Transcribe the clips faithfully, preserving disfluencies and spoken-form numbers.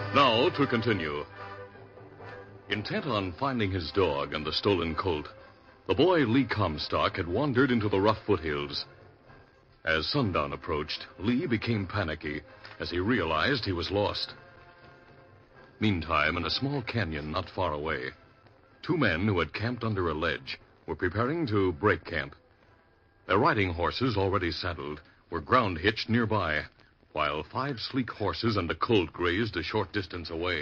Now to continue. Intent on finding his dog and the stolen colt, the boy Lee Comstock had wandered into the rough foothills. As sundown approached, Lee became panicky as he realized he was lost. Meantime, in a small canyon not far away, two men who had camped under a ledge were preparing to break camp. Their riding horses, already saddled, were ground hitched nearby, while five sleek horses and a colt grazed a short distance away.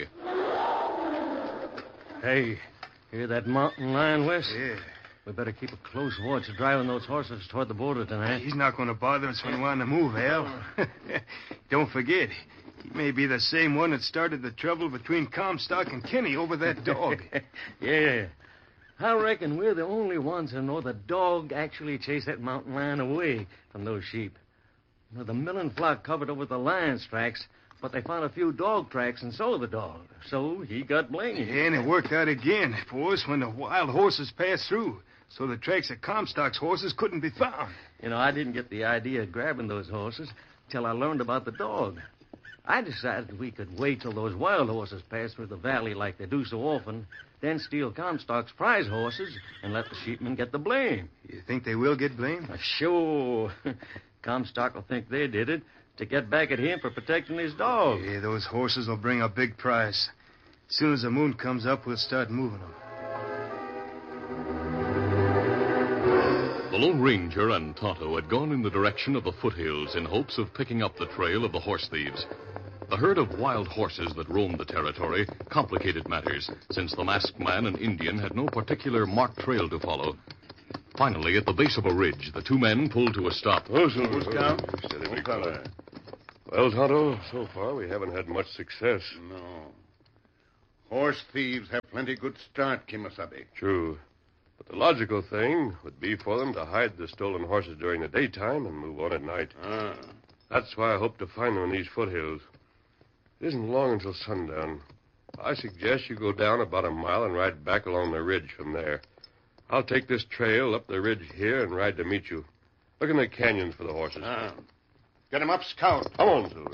Hey, hear that mountain lion, Wes? Yeah. We better keep a close watch driving those horses toward the border tonight. He's not going to bother us when we're on the move, Al. Don't forget, he may be the same one that started the trouble between Comstock and Kenny over that dog. Yeah. I reckon we're the only ones who know the dog actually chased that mountain lion away from those sheep. You know, the milling flock covered over the lion's tracks, but they found a few dog tracks and so the dog. So he got blamed. Yeah, and it worked out again for us when the wild horses passed through. So the tracks of Comstock's horses couldn't be found. You know, I didn't get the idea of grabbing those horses till I learned about the dog. I decided we could wait till those wild horses passed through the valley like they do so often, then steal Comstock's prize horses and let the sheepmen get the blame. You think they will get blamed? Uh, sure. Comstock will think they did it to get back at him for protecting his dog. Yeah, those horses will bring a big price. As soon as the moon comes up, we'll start moving them. The Lone Ranger and Tonto had gone in the direction of the foothills in hopes of picking up the trail of the horse thieves. The herd of wild horses that roamed the territory complicated matters, since the masked man and Indian had no particular marked trail to follow. Finally, at the base of a ridge, the two men pulled to a stop. Oh, Silver. Who's down? Steady, big fella. Well, Tonto, so far we haven't had much success. No. Horse thieves have plenty good start, Kimasabi. True. But the logical thing would be for them to hide the stolen horses during the daytime and move on at night. Ah. That's why I hope to find them in these foothills. It isn't long until sundown. I suggest you go down about a mile and ride back along the ridge from there. I'll take this trail up the ridge here and ride to meet you. Look in the canyons for the horses. Ah. Get him up, Scout. Come on, Silver.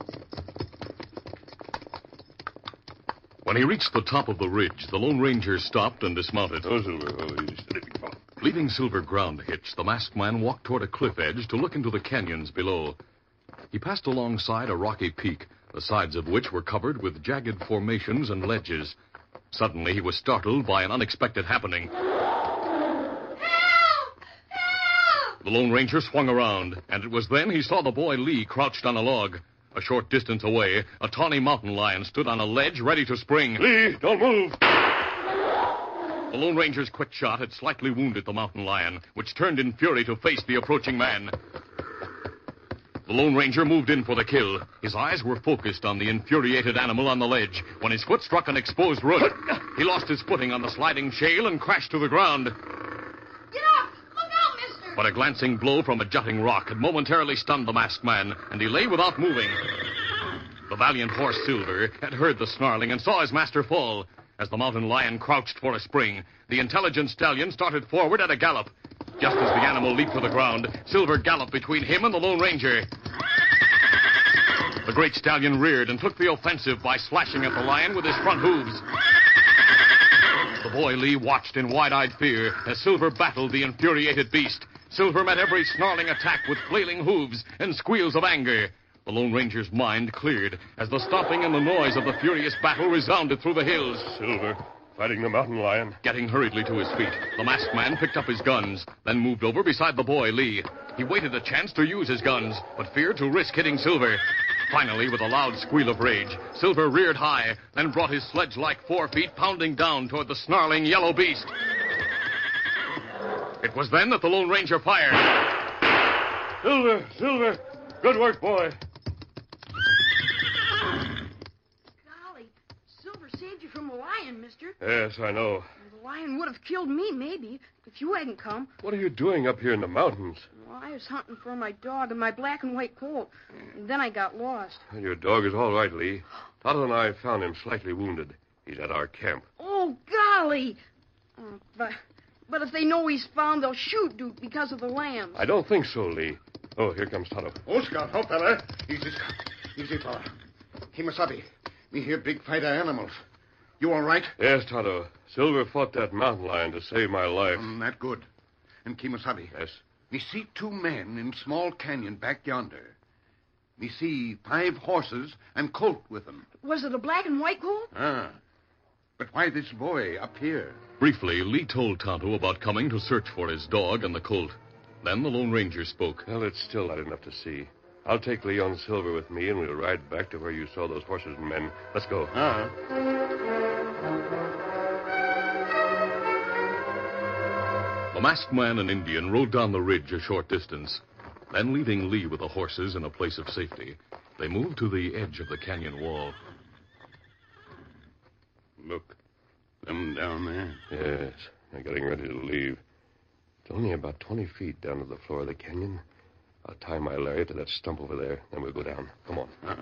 When he reached the top of the ridge, the Lone Ranger stopped and dismounted. Oh, Silver. Oh, easy, steady, big fella. Leaving Silver ground hitched, the masked man walked toward a cliff edge to look into the canyons below. He passed alongside a rocky peak, the sides of which were covered with jagged formations and ledges. Suddenly, he was startled by an unexpected happening. Help! Help! The Lone Ranger swung around, and it was then he saw the boy Lee crouched on a log. A short distance away, a tawny mountain lion stood on a ledge ready to spring. Lee, don't move. The Lone Ranger's quick shot had slightly wounded the mountain lion, which turned in fury to face the approaching man. The Lone Ranger moved in for the kill. His eyes were focused on the infuriated animal on the ledge when his foot struck an exposed root. He lost his footing on the sliding shale and crashed to the ground. Get up! Look out, mister! But a glancing blow from a jutting rock had momentarily stunned the masked man, and he lay without moving. The valiant horse Silver had heard the snarling and saw his master fall. As the mountain lion crouched for a spring, the intelligent stallion started forward at a gallop. Just as the animal leaped for the ground, Silver galloped between him and the Lone Ranger. The great stallion reared and took the offensive by slashing at the lion with his front hooves. The boy Lee watched in wide-eyed fear as Silver battled the infuriated beast. Silver met every snarling attack with flailing hooves and squeals of anger. The Lone Ranger's mind cleared as the stomping and the noise of the furious battle resounded through the hills. Silver, fighting the mountain lion. Getting hurriedly to his feet, the masked man picked up his guns, then moved over beside the boy Lee. He waited a chance to use his guns, but feared to risk hitting Silver. Finally, with a loud squeal of rage, Silver reared high, then brought his sledge-like forefeet pounding down toward the snarling yellow beast. It was then that the Lone Ranger fired. Silver, Silver, good work, boy. Golly, Silver saved you from a lion, mister. Yes, I know. The lion would have killed me, maybe, if you hadn't come. What are you doing up here in the mountains? Well, I was hunting for my dog and my black and white colt, and then I got lost. Your dog is all right, Lee. Tonto and I found him slightly wounded. He's at our camp. Oh, golly! Uh, but, but if they know he's found, they'll shoot Duke because of the lambs. I don't think so, Lee. Oh, here comes Tonto. Oh, Scout, help, fella. Easy, Scout. Easy, fella. Kimasabi, Me hear big fight of animals. You all right? Yes, Tonto. Silver fought that mountain lion to save my life. Um, that good. And Kimasabi. Yes. Me see two men in small canyon back yonder. Me see five horses and colt with them. Was it a black and white colt? Ah. But why this boy up here? Briefly, Lee told Tonto about coming to search for his dog and the colt. Then the Lone Ranger spoke. Well, it's still not enough to see. I'll take Leon Silver with me, and we'll ride back to where you saw those horses and men. Let's go. Ah. The masked man and Indian rode down the ridge a short distance. Then, leaving Lee with the horses in a place of safety, they moved to the edge of the canyon wall. Look. Them down there. Yes, they're getting ready to leave. It's only about twenty feet down to the floor of the canyon. I'll tie my lariat to that stump over there, then we'll go down. Come on. Ah.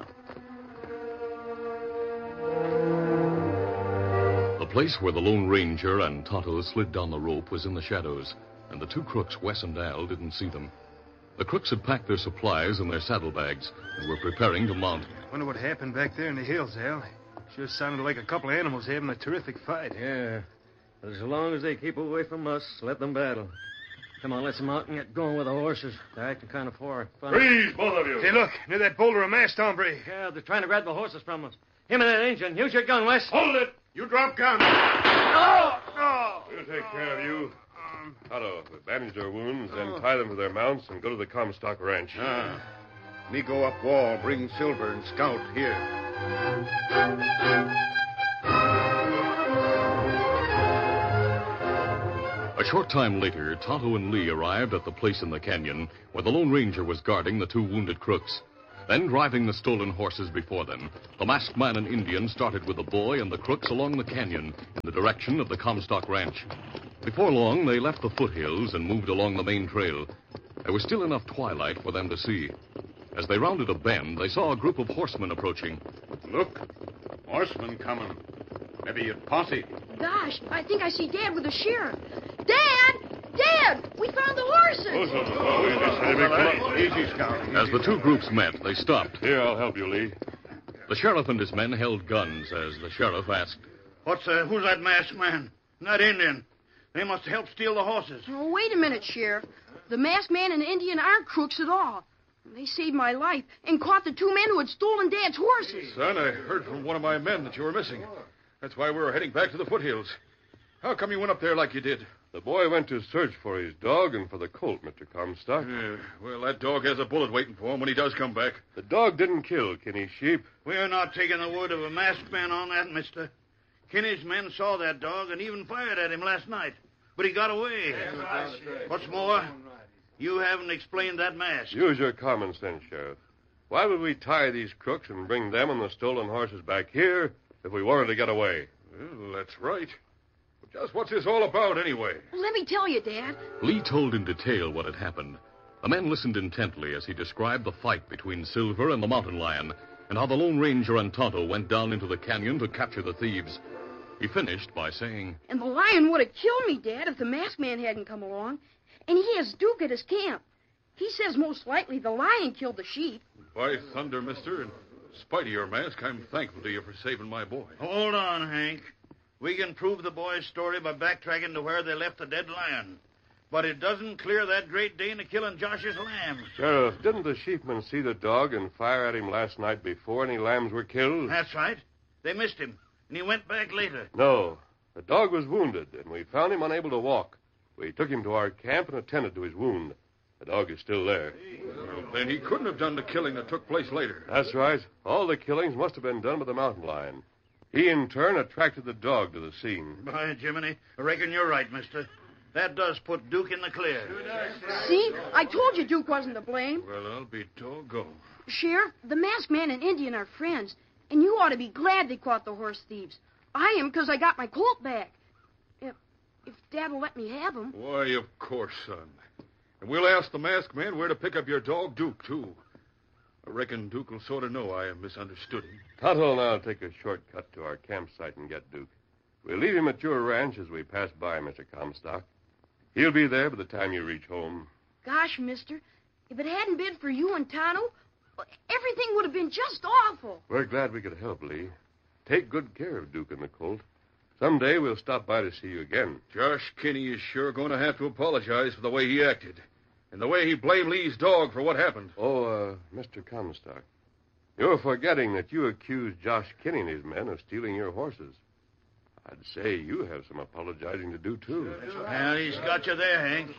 The place where the Lone Ranger and Tonto slid down the rope was in the shadows, and the two crooks, Wes and Al, didn't see them. The crooks had packed their supplies in their saddlebags and were preparing to mount. Wonder what happened back there in the hills, Al. Sure sounded like a couple of animals having a terrific fight. Yeah. But as long as they keep away from us, let them battle. Come on, let's them out and get going with the horses. They're acting kind of far. Freeze, both of you. Hey, look, near that boulder of masked hombre. Yeah, they're trying to grab the horses from us. Him and that engine. Use your gun, Wes. Hold it. You drop gun. No! No! We'll take care of you. Tonto, we bandage their wounds, then tie them to their mounts and go to the Comstock Ranch. Ah. Me go up wall, bring Silver and Scout here. A short time later, Tonto and Lee arrived at the place in the canyon where the Lone Ranger was guarding the two wounded crooks. Then, driving the stolen horses before them, the masked man and Indian started with the boy and the crooks along the canyon in the direction of the Comstock Ranch. Before long, they left the foothills and moved along the main trail. There was still enough twilight for them to see. As they rounded a bend, they saw a group of horsemen approaching. Look. Horsemen coming. Maybe a posse. Gosh, I think I see Dad with the sheriff. Dad! Dad! We found the horses! Easy, Scout. As the two groups met, they stopped. Here, I'll help you, Lee. The sheriff and his men held guns as the sheriff asked, What's, uh, who's that masked man? That Indian. They must have helped steal the horses. Oh, wait a minute, Sheriff. The masked man and the Indian aren't crooks at all. They saved my life and caught the two men who had stolen Dad's horses. Son, I heard from one of my men that you were missing. That's why we were heading back to the foothills. How come you went up there like you did? The boy went to search for his dog and for the colt, Mister Comstock. Yeah, well, that dog has a bullet waiting for him when he does come back. The dog didn't kill Kinney's sheep. We're not taking the word of a masked man on that, mister. Kinney's men saw that dog and even fired at him last night. But he got away. What's more, you haven't explained that mask. Use your common sense, Sheriff. Why would we tie these crooks and bring them and the stolen horses back here if we wanted to get away? Well, that's right. But just what's this all about, anyway? Let me tell you, Dad. Lee told in detail what had happened. The men listened intently as he described the fight between Silver and the mountain lion and how the Lone Ranger and Tonto went down into the canyon to capture the thieves. He finished by saying, And the lion would have killed me, Dad, if the masked man hadn't come along. And he has Duke at his camp. He says most likely the lion killed the sheep. By thunder, mister, in spite of your mask, I'm thankful to you for saving my boy. Hold on, Hank. We can prove the boy's story by backtracking to where they left the dead lion. But it doesn't clear that Great Dane of killing Josh's lambs. Sheriff, didn't the sheepmen see the dog and fire at him last night before any lambs were killed? That's right. They missed him, and he went back later. No. The dog was wounded, and we found him unable to walk. We took him to our camp and attended to his wound. The dog is still there. Well, then he couldn't have done the killing that took place later. That's right. All the killings must have been done by the mountain lion. He, in turn, attracted the dog to the scene. By Jiminy, I reckon you're right, mister. That does put Duke in the clear. See? I told you Duke wasn't to blame. Well, I'll be doggone. Sheriff, the masked man and Indian are friends, and you ought to be glad they caught the horse thieves. I am, because I got my colt back. If, if Dad will let me have him. Why, of course, son. And we'll ask the masked man where to pick up your dog, Duke, too. I reckon Duke will sort of know I misunderstood him. Tonto and I'll take a shortcut to our campsite and get Duke. We'll leave him at your ranch as we pass by, Mister Comstock. He'll be there by the time you reach home. Gosh, mister, if it hadn't been for you and Tonto, everything would have been just awful. We're glad we could help, Lee. take good care of Duke and the colt. Someday we'll stop by to see you again. Josh Kinney is sure going to have to apologize for the way he acted. And the way he blamed Lee's dog for what happened. Oh, uh, Mister Comstock, you're forgetting that you accused Josh Kinney and his men of stealing your horses. I'd say you have some apologizing to do, too. Well, he's got you there, Hank.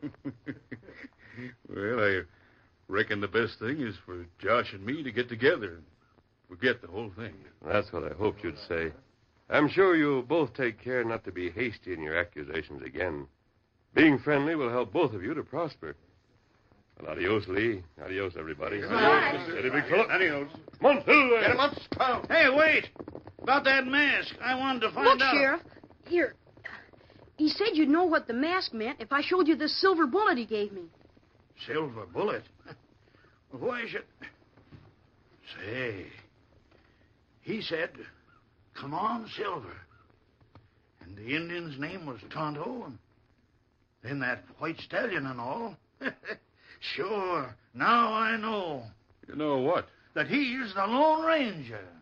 Well, I reckon the best thing is for Josh and me to get together and forget the whole thing. That's what I hoped you'd say. I'm sure you'll both take care not to be hasty in your accusations again. Being friendly will help both of you to prosper. Well, adios, Lee. Adios, everybody. Bye. Steady, big fellow. Adios. Come on, Silver. Get him up, Scout. Hey, wait! About that mask. I wanted to find Look, out. Sheriff. Here. He said you'd know what the mask meant if I showed you this silver bullet he gave me. Silver bullet? Why should... Say... He said, come on, Silver. And the Indian's name was Tonto, and then that white stallion and all. Sure, now I know. You know what? That he's the Lone Ranger.